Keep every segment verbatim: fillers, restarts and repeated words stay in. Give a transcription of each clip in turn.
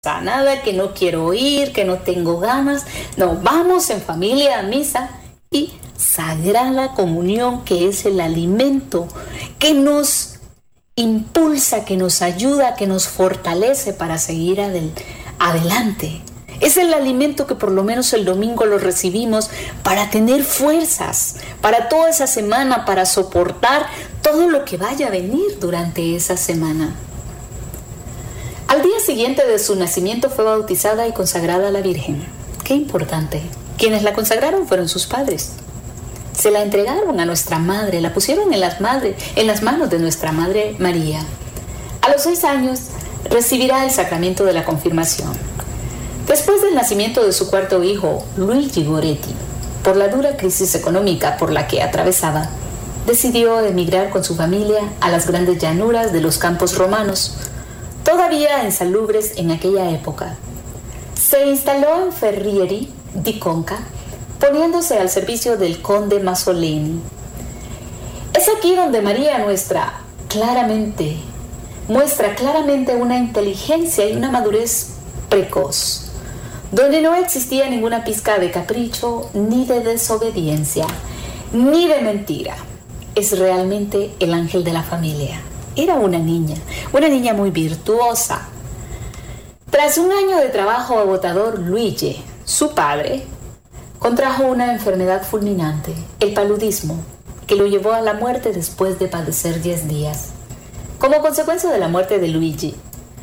nada, que no quiero ir, que no tengo ganas. No, vamos en familia a misa y Sagrada Comunión, que es el alimento que nos impulsa, que nos ayuda, que nos fortalece para seguir adel- adelante. Es el alimento que por lo menos el domingo lo recibimos para tener fuerzas, para toda esa semana, para soportar todo lo que vaya a venir durante esa semana. Al día siguiente de su nacimiento fue bautizada y consagrada a la Virgen. Qué importante. Quienes la consagraron fueron sus padres. Se la entregaron a nuestra madre, la pusieron en las, madre, en las manos de nuestra Madre María. A los seis años recibirá el sacramento de la confirmación. Después del nacimiento de su cuarto hijo, Luigi Goretti, por la dura crisis económica por la que atravesaba, decidió emigrar con su familia a las grandes llanuras de los campos romanos, todavía insalubres en aquella época. Se instaló en Ferrieri di Conca, poniéndose al servicio del conde Masoleni. Es aquí donde María nuestra claramente, muestra claramente una inteligencia y una madurez precoz, donde no existía ninguna pizca de capricho, ni de desobediencia, ni de mentira. Es realmente el ángel de la familia. Era una niña, una niña muy virtuosa. Tras un año de trabajo agotador, Luigi, su padre, contrajo una enfermedad fulminante, el paludismo, que lo llevó a la muerte después de padecer diez días. Como consecuencia de la muerte de Luigi,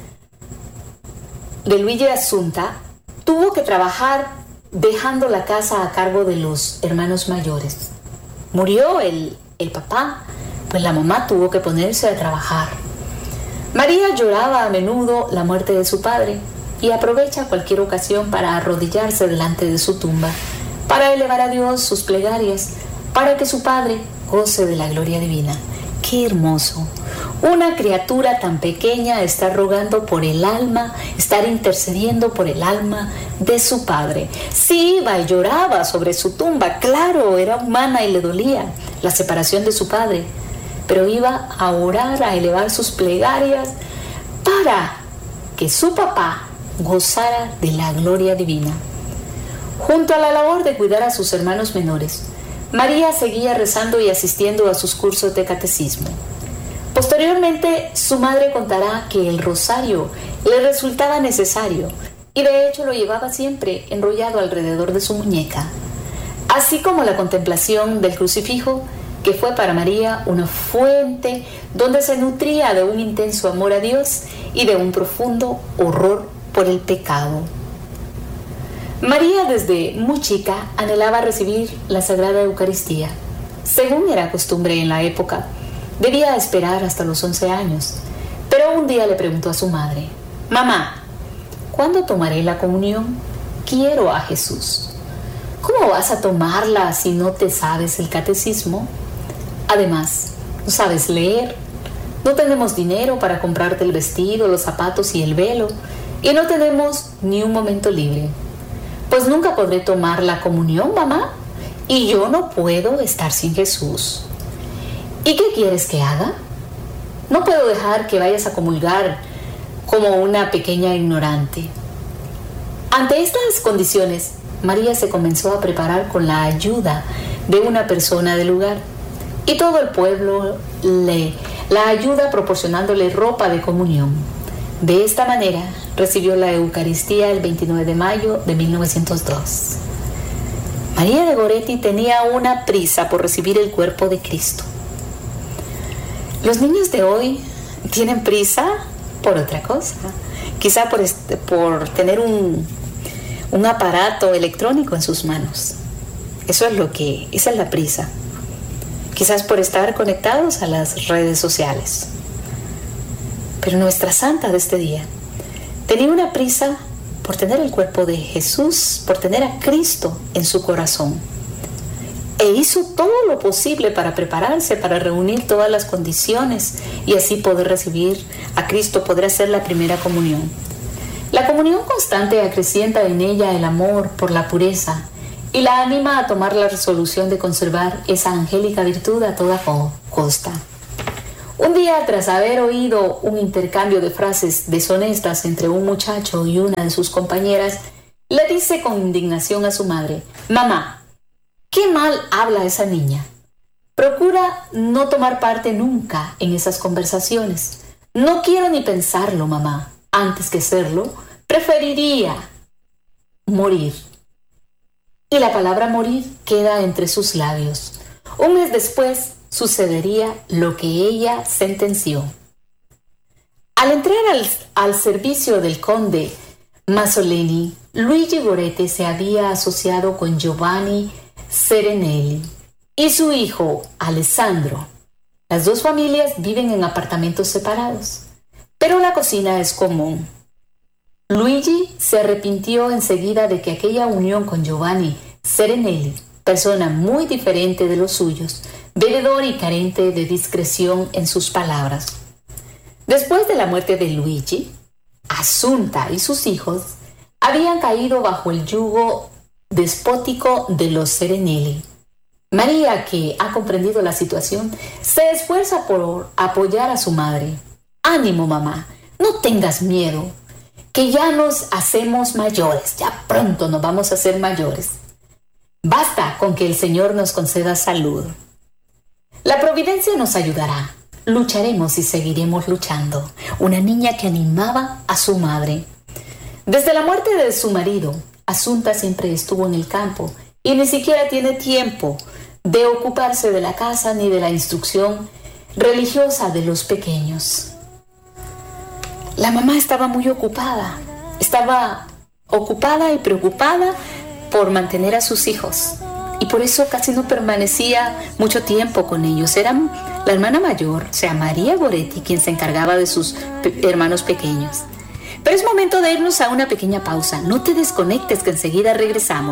de Luigi Assunta, tuvo que trabajar dejando la casa a cargo de los hermanos mayores. Murió el, el papá, pues la mamá tuvo que ponerse a trabajar. María lloraba a menudo la muerte de su padre y aprovecha cualquier ocasión para arrodillarse delante de su tumba, para elevar a Dios sus plegarias, para que su padre goce de la gloria divina. ¡Qué hermoso! Una criatura tan pequeña está rogando por el alma, estar intercediendo por el alma de su padre. Sí, iba y lloraba sobre su tumba, claro, era humana y le dolía la separación de su padre, pero iba a orar, a elevar sus plegarias para que su papá gozara de la gloria divina. Junto a la labor de cuidar a sus hermanos menores, María seguía rezando y asistiendo a sus cursos de catecismo. Posteriormente, su madre contará que el rosario le resultaba necesario y de hecho lo llevaba siempre enrollado alrededor de su muñeca, así como la contemplación del crucifijo, que fue para María una fuente donde se nutría de un intenso amor a Dios y de un profundo horror por el pecado. María desde muy chica anhelaba recibir la Sagrada Eucaristía. Según era costumbre en la época, debía esperar hasta los once años, pero un día le preguntó a su madre: «Mamá, ¿cuándo tomaré la comunión? Quiero a Jesús». «¿Cómo vas a tomarla si no te sabes el catecismo? Además, no sabes leer, no tenemos dinero para comprarte el vestido, los zapatos y el velo, y no tenemos ni un momento libre». «Pues nunca podré tomar la comunión, mamá, y yo no puedo estar sin Jesús». «¿Y qué quieres que haga? No puedo dejar que vayas a comulgar como una pequeña ignorante». Ante estas condiciones, María se comenzó a preparar con la ayuda de una persona del lugar, y todo el pueblo le la ayuda proporcionándole ropa de comunión. De esta manera, recibió la Eucaristía el veintinueve de mayo de mil novecientos dos. María de Goretti tenía una prisa por recibir el cuerpo de Cristo. Los niños de hoy tienen prisa por otra cosa, quizá por, este, por tener un, un aparato electrónico en sus manos. Eso es lo que, esa es la prisa. Quizás por estar conectados a las redes sociales. Pero nuestra santa de este día tenía una prisa por tener el cuerpo de Jesús, por tener a Cristo en su corazón. E hizo todo lo posible para prepararse, para reunir todas las condiciones y así poder recibir a Cristo, poder hacer la primera comunión. La comunión constante acrecienta en ella el amor por la pureza y la anima a tomar la resolución de conservar esa angélica virtud a toda costa. Un día, tras haber oído un intercambio de frases deshonestas entre un muchacho y una de sus compañeras, le dice con indignación a su madre: «Mamá, qué mal habla esa niña. Procura no tomar parte nunca en esas conversaciones. No quiero ni pensarlo, mamá. Antes que hacerlo, preferiría morir». Y la palabra morir queda entre sus labios. Un mes después sucedería lo que ella sentenció. Al entrar al, al servicio del conde Masoleni, Luigi Goretti se había asociado con Giovanni Serenelli y su hijo Alessandro. Las dos familias viven en apartamentos separados, pero la cocina es común. Luigi se arrepintió enseguida de que aquella unión con Giovanni Serenelli, persona muy diferente de los suyos, bebedor y carente de discreción en sus palabras. Después de la muerte de Luigi, Assunta y sus hijos habían caído bajo el yugo despótico de los Serenelli. María, que ha comprendido la situación, se esfuerza por apoyar a su madre. «Ánimo, mamá, no tengas miedo, que ya nos hacemos mayores, ya pronto nos vamos a hacer mayores. Basta con que el Señor nos conceda salud. La providencia nos ayudará. Lucharemos y seguiremos luchando». Una niña que animaba a su madre. Desde la muerte de su marido, Assunta siempre estuvo en el campo y ni siquiera tiene tiempo de ocuparse de la casa ni de la instrucción religiosa de los pequeños. La mamá estaba muy ocupada, estaba ocupada y preocupada por mantener a sus hijos, y por eso casi no permanecía mucho tiempo con ellos. Era la hermana mayor, o sea, María Goretti, quien se encargaba de sus pe- hermanos pequeños. Pero es momento de irnos a una pequeña pausa. No te desconectes, que enseguida regresamos.